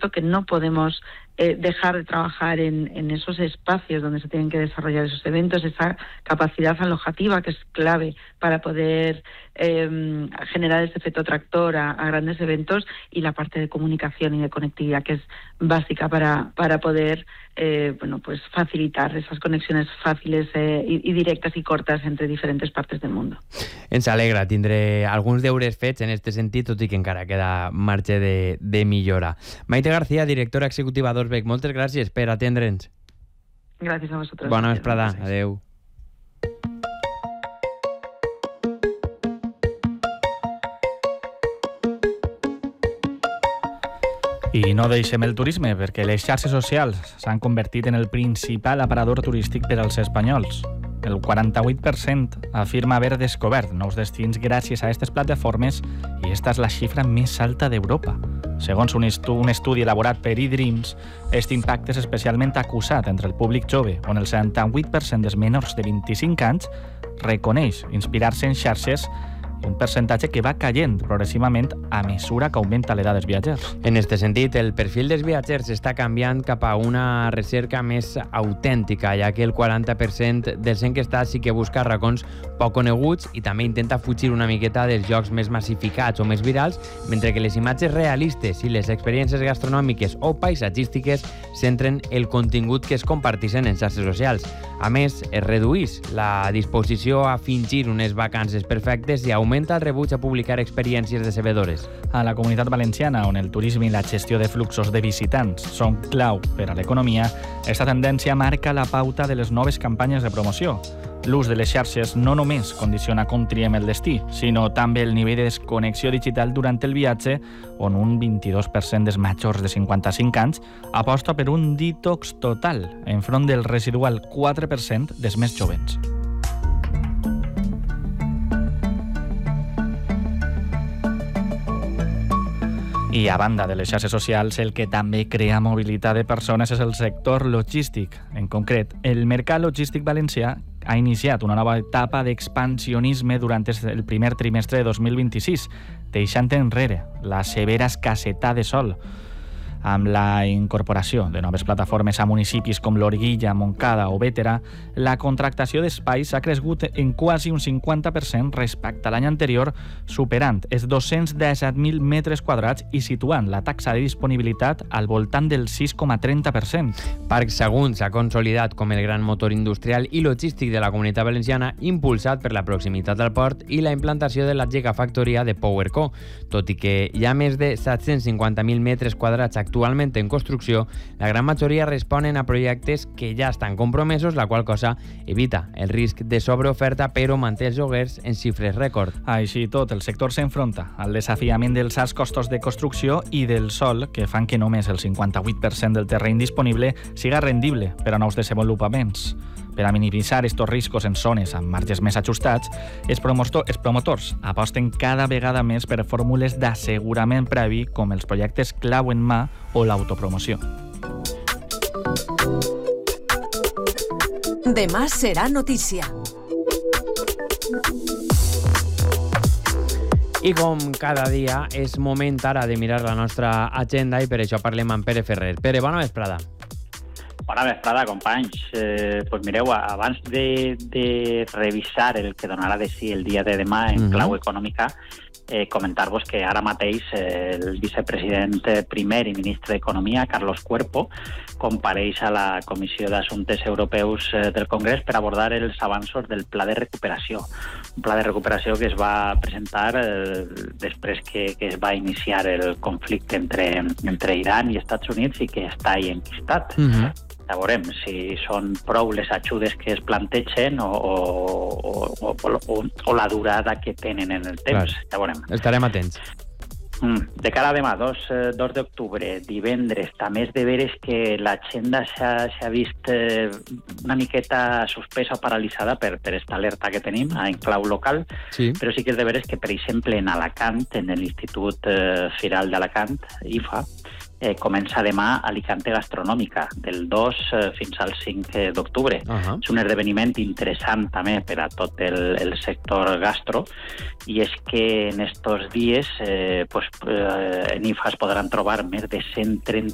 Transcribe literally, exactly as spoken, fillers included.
cierto que no podemos eh, dejar de trabajar en, en esos espacios donde se tienen que desarrollar esos eventos, esa capacidad alojativa que es clave para poder eh, generar ese efecto atractor a, a grandes eventos, y la parte de comunicación y de conectividad que es básica para, para poder eh, bueno, pues facilitar esas conexiones fàcils eh, i, i directes i cortes entre diferents parts del món. Ens alegra tindré alguns deures fets en aquest sentit, tot i que encara queda marge de, de millora. Maite García, directora executiva d'Orsbec, moltes gràcies per atendre'ns. Gràcies a vosaltres. Bona vesprada. Adéu. I no deixem el turisme, perquè les xarxes socials s'han convertit en el principal aparador turístic per als espanyols. El quaranta-vuit per cent afirma haver descobert nous destins gràcies a aquestes plataformes, i esta és la xifra més alta d'Europa. Segons un, estu un estudi elaborat per eDreams, aquest impacte és especialment acusat entre el públic jove, on el setanta-vuit per cent dels menors de vint-i-cinc anys reconeix inspirar-se en xarxes, un percentatge que va caient progressivament a mesura que augmenta l'edat dels viatgers. En aquest sentit, el perfil dels viatgers està canviant cap a una recerca més autèntica, ja que el quaranta per cent dels enquestats sí que busca racons poc coneguts i també intenta fugir una miqueta dels jocs més massificats o més virals, mentre que les imatges realistes i les experiències gastronòmiques o paisatgístiques centren el contingut que es comparteixen en xarxes socials. A més, es redueix la disposició a fingir unes vacances perfectes i augmenta el rebuig a publicar experiències decebedores. A la Comunitat Valenciana, on el turisme i la gestió de fluxos de visitants són clau per a l'economia, aquesta tendència marca la pauta de les noves campanyes de promoció. L'ús de les xarxes no només condiciona com triem el destí, sinó també el nivell de desconnexió digital durant el viatge, on un vint-i-dos per cent dels majors de cinquanta-cinc anys aposta per un detox total, enfront del residual quatre per cent dels més jovens. I a banda de les xarxes socials, el que també crea mobilitat de persones és el sector logístic. En concret, el mercat logístic valencià ha iniciat una nova etapa d'expansionisme durant el primer trimestre de dos mil vint-i-sis, deixant enrere la severa escassetat de sol. Amb la incorporació de noves plataformes a municipis com l'Orguilla, Montcada o Bétera, la contractació d'espais ha crescut en quasi un cinquanta per cent respecte a l'any anterior, superant els dos-cents disset mil metres quadrats i situant la taxa de disponibilitat al voltant del sis coma trenta per cent. Parc Sagunt s'ha consolidat com el gran motor industrial i logístic de la Comunitat Valenciana, impulsat per la proximitat al port i la implantació de la gigafactoria de PowerCo. Tot i que hi ha més de set-cents cinquanta mil metres quadrats actualment en construcció, la gran majoria responen a projectes que ja estan compromesos, la qual cosa evita el risc de sobreoferta, però manté els lloguers en xifres rècord. Així tot, el sector s'enfronta al desafiament dels alts costos de construcció i del sòl, que fan que només el cinquanta-vuit per cent del terreny disponible siga rendible per a nous desenvolupaments. Per a minimitzar estos riscos en zones amb marges més ajustats, els, promotor, els promotors aposten cada vegada més per fórmules d'assegurament previ com els projectes clau en mà o l'autopromoció. Demà serà notícia. I com cada dia, és moment ara de mirar la nostra agenda i per això parlem amb Pere Ferrer. Pere, bona vesprada. Bona vesprada, companys. Eh, pues mireu, abans de, de revisar el que donarà de si el dia de demà en clau econòmica, eh, comentar-vos que ara mateix eh, el vicepresident primer i ministre d'Economia, Carlos Cuerpo, compareix a la Comissió d'Assumptes Europeus eh, del Congrés per abordar els avanços del Pla de Recuperació. Un pla de recuperació que es va presentar eh, després que, que es va iniciar el conflicte entre, entre Iran i Estats Units i que està ahí enquistat. Uh-huh. Ja veurem si són prou les ajudes que es plantegen o, o, o, o, o la durada que tenen en el temps. Clar. Ja veurem. Estarem atents. De cara a demà, dos d'octubre, divendres, també és de veres que l'agenda s'ha vist una miqueta suspesa o paralitzada per, per esta alerta que tenim en clau local, sí. Però sí que és de veres que, per exemple, en Alacant, en l'Institut Firal d'Alacant, I F A, eh, comença demà Alicante Gastronòmica, del dos eh, fins al cinc d'octubre. Uh-huh. És un esdeveniment interessant també per a tot el, el sector gastro, i és que en estos dies eh, pues, eh, en I F A es podran trobar més de cent trenta